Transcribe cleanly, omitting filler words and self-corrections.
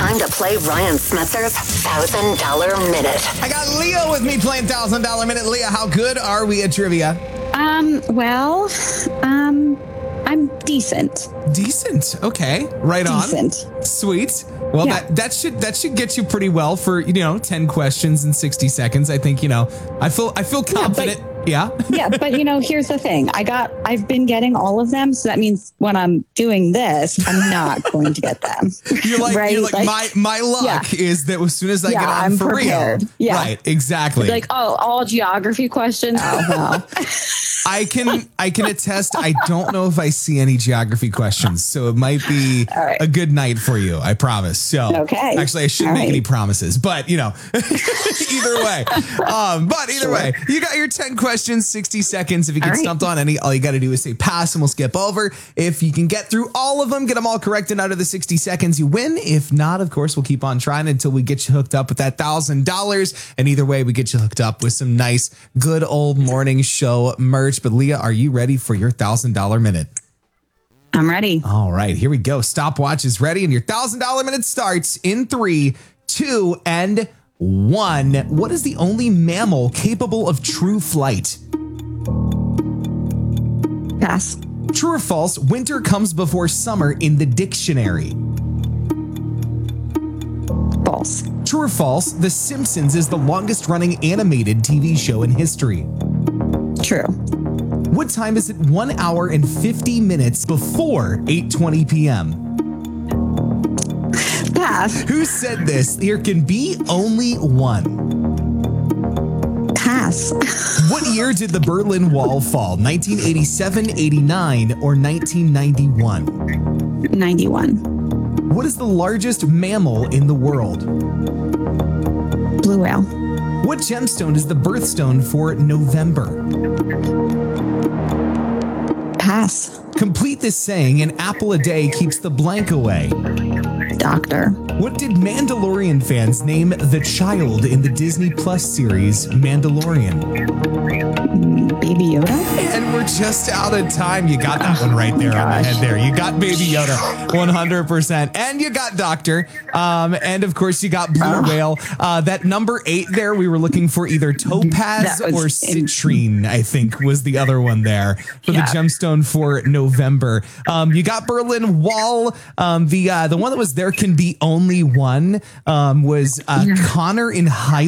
time to play Ryan Smetzer's $1,000 Minute. I got Leah with me playing $1,000 Minute. Leah, how good are we at trivia? I'm decent. Decent. Okay. Right on. Decent. Sweet. Well, Yeah. that should get you pretty well for 10 questions in 60 seconds. I think I feel confident. Yeah. Yeah, but here's the thing. I've been getting all of them, so that means when I'm doing this, I'm not going to get them. You're like, right? my luck is that as soon as I get on I'm for prepared. real. Yeah. Right. Exactly. Like, all geography questions. Oh no. I can attest. I don't know if I see any geography questions, so it might be right. a good night for you. I promise. So, okay. Actually, I shouldn't make any promises, but either way. But either way, you got your 10 questions, 60 seconds. If you get stumped on any, all you got to do is say pass, and we'll skip over. If you can get through all of them, get them all correct, and out of the 60 seconds, you win. If not, of course, we'll keep on trying until we get you hooked up with that $1,000. And either way, we get you hooked up with some nice, good old morning show merch. But Leah, are you ready for your $1,000 minute? I'm ready. All right, here we go. Stopwatch is ready, and your $1,000 minute starts in 3, 2, and 1. What is the only mammal capable of true flight? Pass. True or false? Winter comes before summer in the dictionary. False. True or false? The Simpsons is the longest running animated TV show in history. True. What time is it 1 hour and 50 minutes before 8:20 p.m.? Pass. Who said this? There can be only one. Pass. What year did the Berlin Wall fall? 1987, 89, or 1991? 91. What is the largest mammal in the world? Blue whale. What gemstone is the birthstone for November? Pass. Complete this saying, an apple a day keeps the blank away. Doctor. What did Mandalorian fans name the child in the Disney Plus series Mandalorian? Baby Yoda. And we're just out of time. You got that one right there on the head there. You got Baby Yoda 100%. And you got Doctor. And of course, you got Blue Whale. That number 8 there, we were looking for either Topaz or Citrine, I think was the other one there for the gemstone for November. You got Berlin Wall. The one that was there can be only one was Connor in high